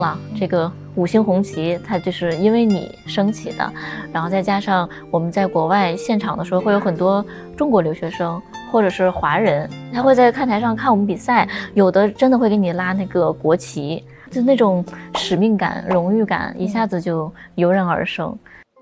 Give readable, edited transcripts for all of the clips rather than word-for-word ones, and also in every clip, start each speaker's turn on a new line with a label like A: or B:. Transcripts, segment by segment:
A: 这个5星红旗它就是因为你升起的，然后再加上我们在国外现场的时候会有很多中国留学生或者是华人，他会在看台上看我们比赛，有的真的会给你拉那个国旗，就那种使命感、荣誉感一下子就油然而生。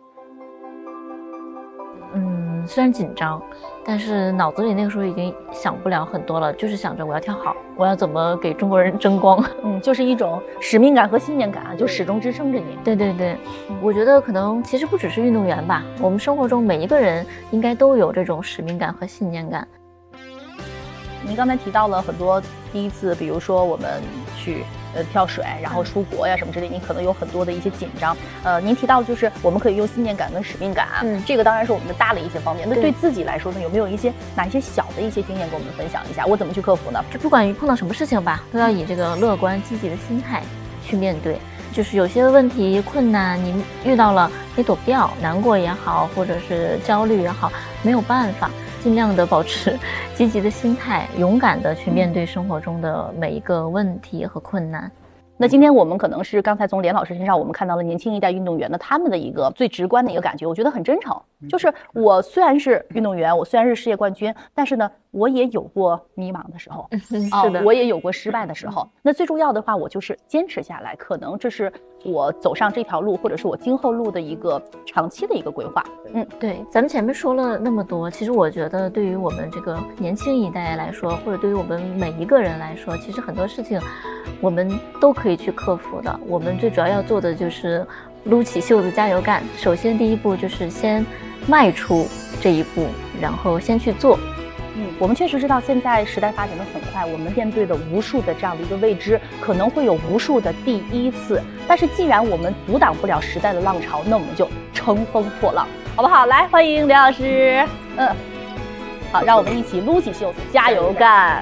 A: 虽然紧张，但是脑子里那个时候已经想不了很多了，就是想着我要跳好，我要怎么给中国人争光。
B: 就是一种使命感和信念感，就始终支撑着你。
A: 对对对，我觉得可能其实不只是运动员吧，我们生活中每一个人应该都有这种使命感和信念感。
B: 您刚才提到了很多第一次，比如说我们去跳水，然后出国呀什么之类，你可能有很多的一些紧张。您提到就是我们可以用信念感跟使命感，这个当然是我们的大的一些方面。那对自己来说呢，有没有哪一些小的一些经验跟我们分享一下？我怎么去克服呢？
A: 就不管于碰到什么事情吧，都要以这个乐观积极的心态去面对。就是有些问题困难你遇到了，你躲不掉，难过也好，或者是焦虑也好，没有办法，尽量的保持积极的心态，勇敢的去面对生活中的每一个问题和困难。
B: 那今天我们可能是刚才从连老师身上我们看到了年轻一代运动员的他们的一个最直观的一个感觉，我觉得很真诚。就是我虽然是运动员，我虽然是世界冠军，但是呢我也有过迷茫的时候，
A: 是的，
B: 我也有过失败的时候。那最重要的话，我就是坚持下来，可能这是我走上这条路，或者是我今后路的一个长期的一个规划。
A: 对，咱们前面说了那么多，其实我觉得对于我们这个年轻一代来说，或者对于我们每一个人来说，其实很多事情我们都可以去克服的。我们最主要做的就是撸起袖子加油干。首先第一步就是先迈出这一步，然后先去做。
B: 我们确实知道现在时代发展得很快，我们面对的无数的这样的一个未知，可能会有无数的第一次。但是既然我们阻挡不了时代的浪潮，那我们就乘风破浪，好不好？来，欢迎梁老师。好，让我们一起撸起袖子加油干。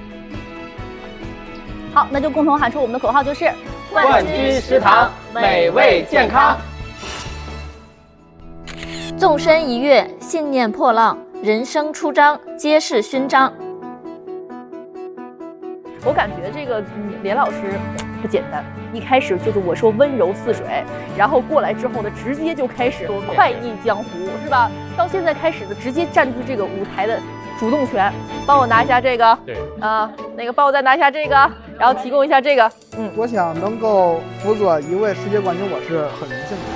B: 好，那就共同喊出我们的口号，就是
C: 冠军食堂，美味健康。
A: 纵身一跃，信念破浪，人生出章，皆是勋章。
B: 我感觉这个连老师不简单，一开始就是我说温柔似水，然后过来之后呢，直接就开始快意江湖，是吧？到现在开始的直接占据这个舞台的主动权，帮我拿一下这个，
C: 对
B: 那个帮我再拿一下这个，然后提供一下这个。
D: 我想能够辅佐一位世界冠军，我是很荣幸的。